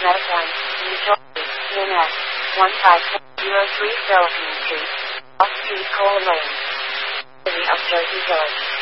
Metapoint, New Jersey, ENS 15603 Philippine Street, off Street Cole Lane, City of Jersey Village.